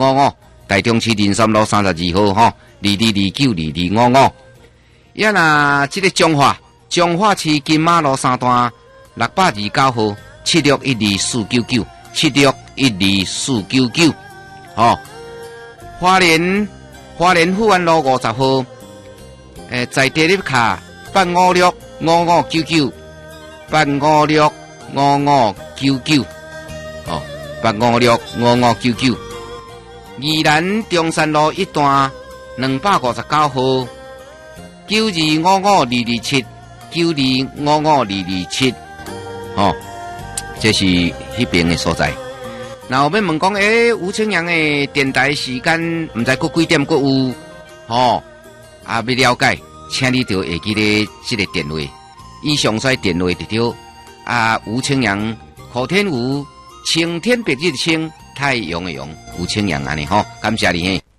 2255，台中市林山路32号吼，22292255。呀那这个彰化市金马路3段629号，7612499，7612499。哦，花莲富安路50号，在地里卡8565599，8565599，哦，8565599。宜兰中山路1段259号，9255227，9255227。哦，这是迄边的所在。然后要问讲，吴清阳的电台时间，唔知过几点过有？哦，要了解，请你就会记得这个电话。以上说电话就吴清阳，口天吴，青天白日青，太阳的阳，吴清阳安尼吼，感谢你嘿。